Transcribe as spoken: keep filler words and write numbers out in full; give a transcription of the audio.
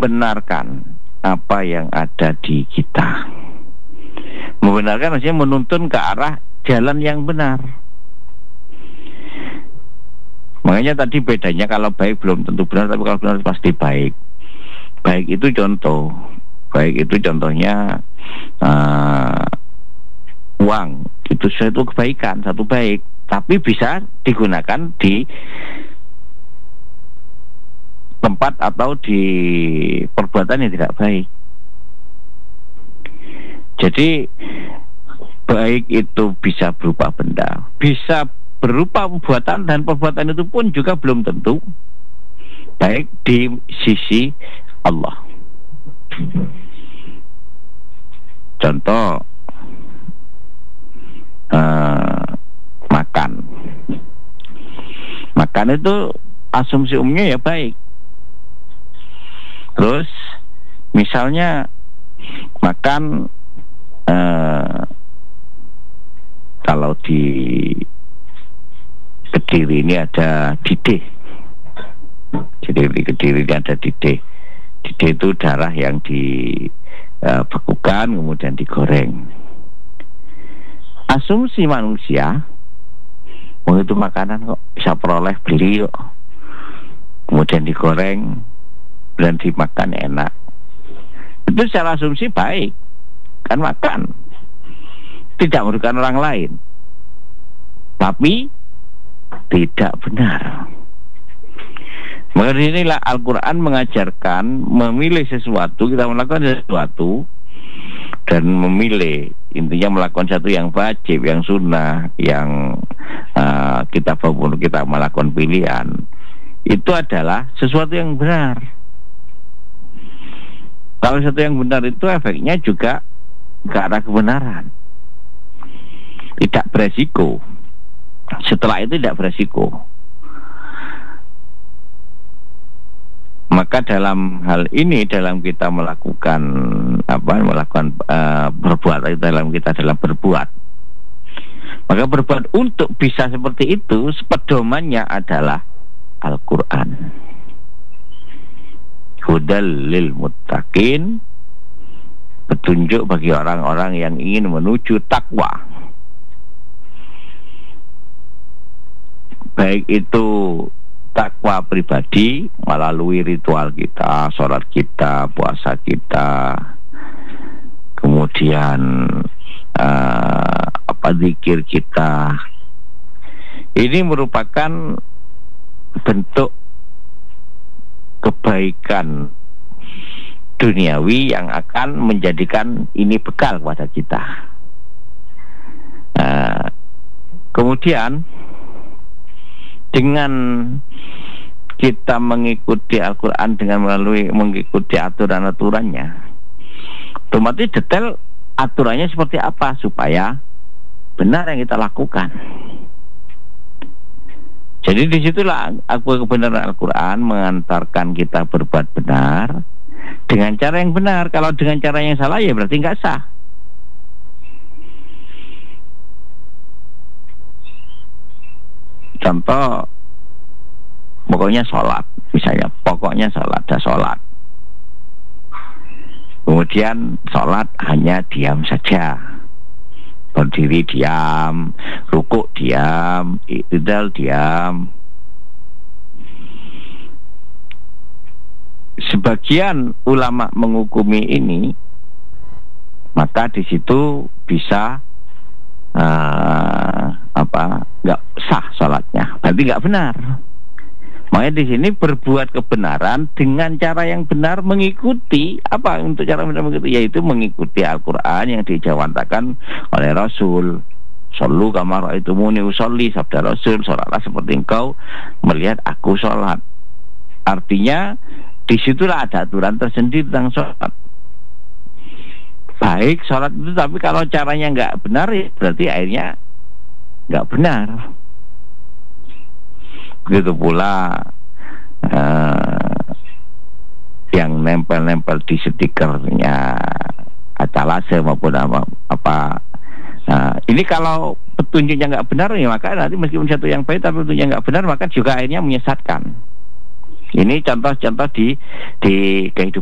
membenarkan apa yang ada di kita. Membenarkan maksudnya menuntun ke arah jalan yang benar. Makanya tadi bedanya, kalau baik belum tentu benar, tapi kalau benar pasti baik. Baik itu contoh, baik itu contohnya uh, uang itu suatu kebaikan, satu baik, tapi bisa digunakan di tempat atau di perbuatan yang tidak baik. Jadi baik itu bisa berupa benda, bisa berupa perbuatan, dan perbuatan itu pun juga belum tentu baik di sisi Allah. Contoh uh, makan. Makan itu asumsi umumnya ya baik. Terus misalnya makan uh, kalau di Kediri ini ada didih. Jadi di Kediri ini ada didih. Didih itu darah yang dibekukan uh, kemudian digoreng. Asumsi manusia, oh itu makanan kok bisa peroleh beli kok, kemudian digoreng dan dimakan enak. Itu secara asumsi baik, kan makan, tidak merugikan orang lain, tapi tidak benar. Maka inilah Al-Quran mengajarkan memilih sesuatu, kita melakukan sesuatu dan memilih, intinya melakukan sesuatu yang wajib, yang sunnah, yang uh, kita walaupun kita melakukan pilihan, itu adalah sesuatu yang benar. Kalau sesuatu yang benar itu efeknya juga ke arah kebenaran, tidak beresiko. Setelah itu tidak beresiko. Maka dalam hal ini, dalam kita melakukan apa melakukan uh, berbuat, dalam kita dalam berbuat, maka berbuat untuk bisa seperti itu, pedomannya adalah Al-Quran. Hudal lil muttaqin, petunjuk bagi orang-orang yang ingin menuju takwa. Baik itu takwa pribadi melalui ritual kita, sholat kita, puasa kita, kemudian uh, apa zikir kita. Ini merupakan bentuk kebaikan duniawi yang akan menjadikan ini bekal kepada kita. Uh, kemudian dengan kita mengikuti Al-Quran, dengan melalui mengikuti aturan-aturannya, otomatis detail aturannya seperti apa supaya benar yang kita lakukan. Jadi disitulah aku kebenaran Al-Quran mengantarkan kita berbuat benar dengan cara yang benar. Kalau dengan cara yang salah ya berarti nggak sah. Contoh, pokoknya sholat, misalnya pokoknya sholat, dah sholat, kemudian sholat hanya diam saja, berdiri diam, rukuk diam, i'tidal diam. Sebagian ulama menghukumi ini, maka di situ bisa uh, apa nggak sah sholatnya, berarti nggak benar. Makanya di sini berbuat kebenaran dengan cara yang benar, mengikuti apa untuk cara benar mengikuti, yaitu mengikuti Al-Quran yang dijawantakan oleh Rasul. Shollu kama ra'aitumuni usolli, sabda Rasul, sholatlah seperti engkau melihat aku sholat. Artinya disitulah ada aturan tersendiri tentang sholat. Baik sholat itu, tapi kalau caranya nggak benar ya berarti akhirnya nggak benar. Begitu pula uh, yang nempel-nempel di stikernya etalase maupun apa, apa uh, ini kalau petunjuknya nggak benar ya maka nanti meskipun satu yang baik tapi petunjuknya nggak benar maka juga akhirnya menyesatkan. Ini contoh-contoh di di kehidupan